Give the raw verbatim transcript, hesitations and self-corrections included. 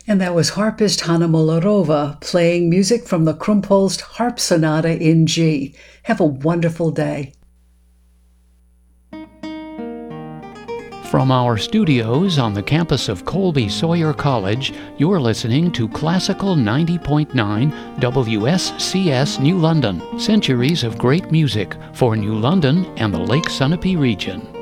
And that was harpist Hanna Molodova playing music from the Krumpholst Harp Sonata in G. Have a wonderful day. From our studios on the campus of Colby Sawyer College, you're listening to Classical ninety point nine W S C S New London. Centuries of great music for New London and the Lake Sunapee region.